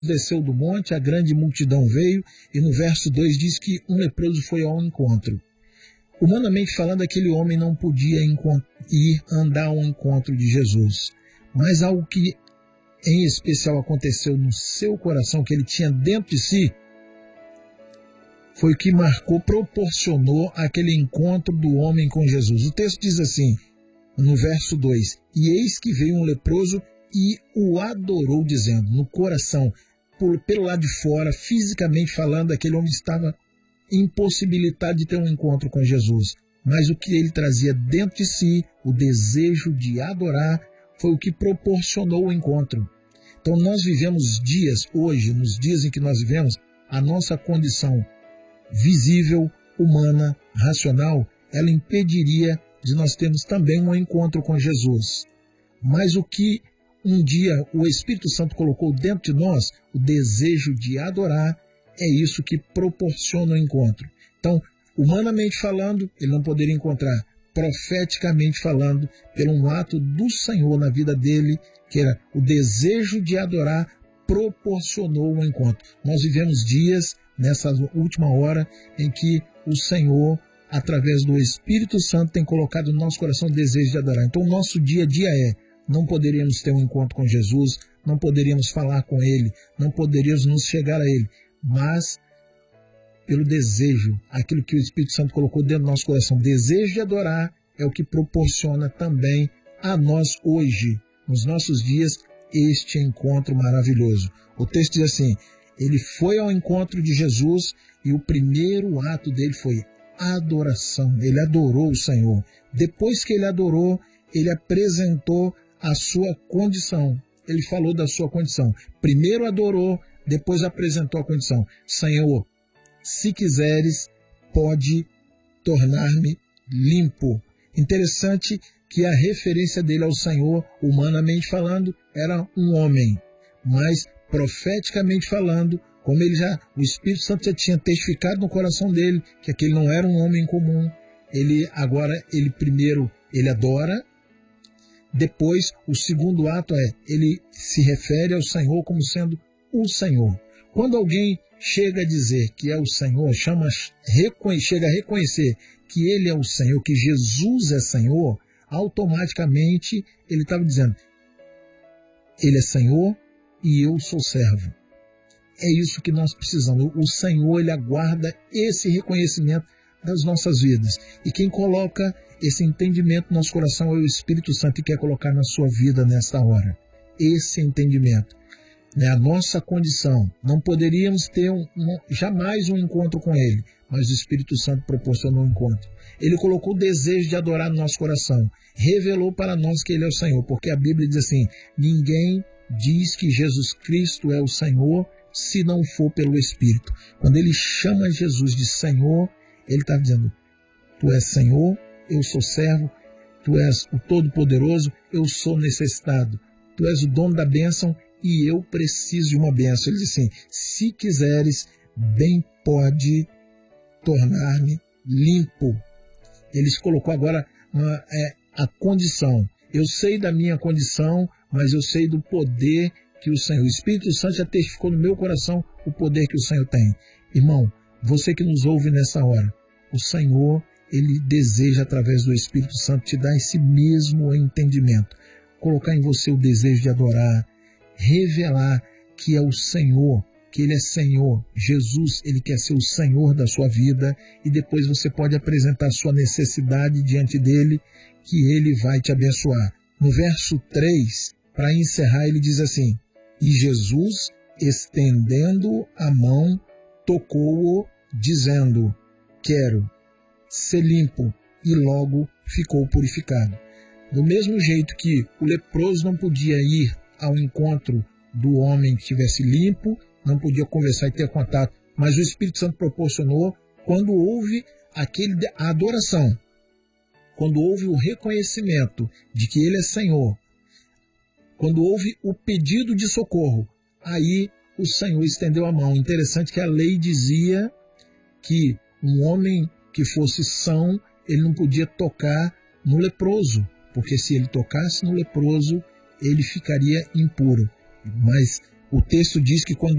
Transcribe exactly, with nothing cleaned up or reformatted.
desceu do monte, a grande multidão veio, e no verso dois diz que um leproso foi ao encontro. Humanamente falando, aquele homem não podia ir andar ao encontro de Jesus, mas algo que em especial aconteceu no seu coração, que ele tinha dentro de si, foi o que marcou, proporcionou aquele encontro do homem com Jesus. O texto diz assim, no verso dois, e eis que veio um leproso e o adorou, dizendo, no coração, por, pelo lado de fora, fisicamente falando, aquele homem estava impossibilitado de ter um encontro com Jesus. Mas o que ele trazia dentro de si, o desejo de adorar, foi o que proporcionou o encontro. Então nós vivemos dias, hoje, nos dias em que nós vivemos, a nossa condição visível, humana, racional, ela impediria de nós termos também um encontro com Jesus. Mas o que um dia o Espírito Santo colocou dentro de nós, o desejo de adorar, é isso que proporciona o encontro. Então, humanamente falando, ele não poderia encontrar. Profeticamente falando, pelo um ato do Senhor na vida dele, que era o desejo de adorar, proporcionou o encontro. Nós vivemos dias, nessa última hora, em que o Senhor, através do Espírito Santo, tem colocado no nosso coração o desejo de adorar. Então, o nosso dia a dia é, não poderíamos ter um encontro com Jesus, não poderíamos falar com Ele, não poderíamos nos chegar a Ele, mas pelo desejo, aquilo que o Espírito Santo colocou dentro do nosso coração, desejo de adorar, é o que proporciona também a nós hoje, nos nossos dias, este encontro maravilhoso. O texto diz assim, ele foi ao encontro de Jesus e o primeiro ato dele foi adoração. Ele adorou o Senhor. Depois que ele adorou, ele apresentou a sua condição. Ele falou da sua condição. Primeiro adorou, depois apresentou a condição. Senhor, se quiseres, pode tornar-me limpo. Interessante que a referência dele ao Senhor, humanamente falando, era um homem. Mas, profeticamente falando, como ele já, o Espírito Santo já tinha testificado no coração dele, que aquele não era um homem comum, ele agora, ele primeiro, ele adora. Depois, o segundo ato é, ele se refere ao Senhor como sendo o Senhor. Quando alguém chega a dizer que é o Senhor, chama, chega a reconhecer que Ele é o Senhor, que Jesus é Senhor, automaticamente ele estava dizendo, Ele é Senhor e eu sou servo. É isso que nós precisamos. O Senhor, Ele aguarda esse reconhecimento das nossas vidas. E quem coloca esse entendimento no nosso coração é o Espírito Santo que quer colocar na sua vida nesta hora. Esse entendimento. É a nossa condição. Não poderíamos ter um, um, jamais um encontro com Ele, mas o Espírito Santo proporcionou um encontro. Ele colocou o desejo de adorar no nosso coração. Revelou para nós que Ele é o Senhor, porque a Bíblia diz assim, ninguém diz que Jesus Cristo é o Senhor se não for pelo Espírito. Quando Ele chama Jesus de Senhor, Ele está dizendo, Tu és Senhor, eu sou servo, Tu és o Todo-Poderoso, eu sou necessitado. Tu és o dono da bênção e eu preciso de uma bênção. Ele diz assim, se quiseres, bem pode tornar-me limpo. Ele colocou agora uma, é, a condição. Eu sei da minha condição, mas eu sei do poder que o Senhor, o Espírito Santo já testificou no meu coração o poder que o Senhor tem. Irmão, você que nos ouve nessa hora, o Senhor, Ele deseja através do Espírito Santo te dar esse mesmo entendimento. Colocar em você o desejo de adorar, revelar que é o Senhor, que Ele é Senhor. Jesus, Ele quer ser o Senhor da sua vida e depois você pode apresentar a sua necessidade diante dEle, que Ele vai te abençoar. No verso três, para encerrar, ele diz assim, e Jesus, estendendo a mão, tocou-o, dizendo, quero ser limpo, e logo ficou purificado. Do mesmo jeito que o leproso não podia ir ao encontro do homem que estivesse limpo, não podia conversar e ter contato, mas o Espírito Santo proporcionou quando houve aquele, a adoração, quando houve o reconhecimento de que Ele é Senhor, quando houve o pedido de socorro, aí o Senhor estendeu a mão. Interessante que a lei dizia que um homem que fosse são, ele não podia tocar no leproso, porque se ele tocasse no leproso, ele ficaria impuro. Mas O texto diz que quando